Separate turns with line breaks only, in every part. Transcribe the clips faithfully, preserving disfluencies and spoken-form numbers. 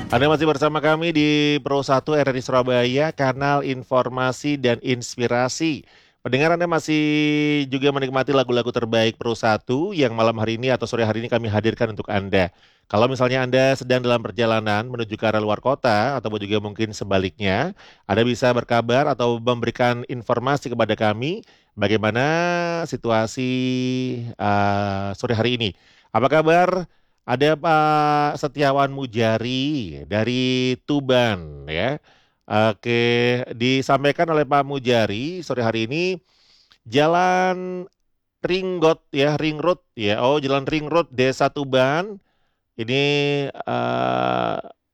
Anda masih bersama kami di Pro satu R R I Surabaya, kanal informasi dan inspirasi. Pendengar, Anda masih juga menikmati lagu-lagu terbaik Pro satu yang malam hari ini atau sore hari ini kami hadirkan untuk Anda. Kalau misalnya Anda sedang dalam perjalanan menuju ke arah luar kota atau juga mungkin sebaliknya, Anda bisa berkabar atau memberikan informasi kepada kami bagaimana situasi uh, sore hari ini. Apa kabar? Ada Pak Setiawan Mujari dari Tuban ya. Oke, disampaikan oleh Pak Mujari sore hari ini Jalan Ringgot ya, Ring Road ya. Oh, Jalan Ring Road Desa Tuban. Ini eh,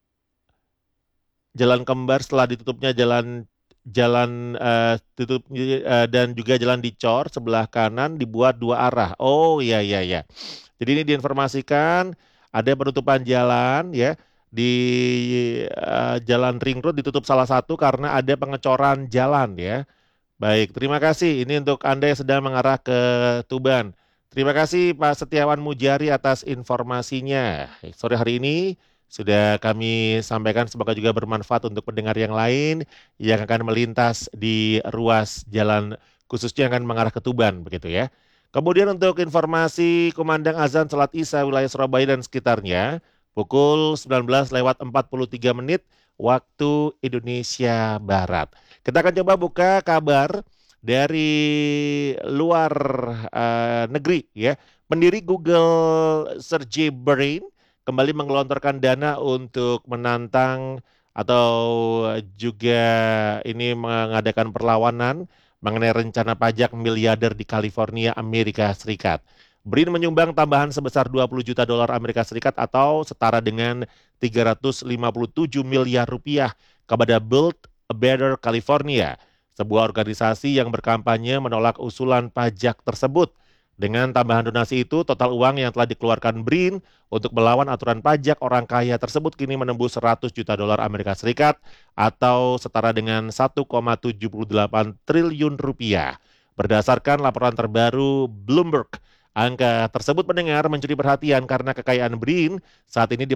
jalan kembar setelah ditutupnya jalan jalan eh, tutup eh, dan juga jalan dicor sebelah kanan dibuat dua arah. Oh iya iya iya. Jadi ini diinformasikan ada penutupan jalan ya di eh, Jalan Ring Road ditutup salah satu karena ada pengecoran jalan ya. Baik, terima kasih. Ini untuk Anda yang sedang mengarah ke Tuban. Terima kasih Pak Setiawan Mujari atas informasinya. Sore hari ini sudah kami sampaikan, semoga juga bermanfaat untuk pendengar yang lain yang akan melintas di ruas jalan khususnya yang akan mengarah ke Tuban begitu ya. Kemudian untuk informasi kumandang azan salat Isya wilayah Surabaya dan sekitarnya pukul sembilan belas lewat empat puluh tiga menit waktu Indonesia Barat. Kita akan coba buka kabar dari luar eh, negeri ya. Pendiri Google Sergey Brin kembali menggelontorkan dana untuk menantang atau juga ini mengadakan perlawanan mengenai rencana pajak miliarder di California, Amerika Serikat. Brin menyumbang tambahan sebesar dua puluh juta dolar Amerika Serikat atau setara dengan tiga ratus lima puluh tujuh miliar rupiah kepada Build a Better California, sebuah organisasi yang berkampanye menolak usulan pajak tersebut. Dengan tambahan donasi itu, total uang yang telah dikeluarkan Brin untuk melawan aturan pajak orang kaya tersebut kini menembus seratus juta dolar Amerika Serikat atau setara dengan satu koma tujuh delapan triliun rupiah. Berdasarkan laporan terbaru Bloomberg, angka tersebut mendengar mencuri perhatian karena kekayaan Brin saat ini